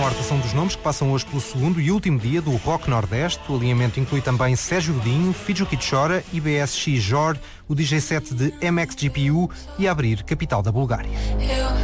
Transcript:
Morta são dos nomes que passam hoje pelo segundo e último dia do Rock Nordeste. O alinhamento inclui também Sérgio Godinho, Fidjo Kitchora, IBSX Jor, o DJ set de MXGPU e a abrir Capital da Bulgária.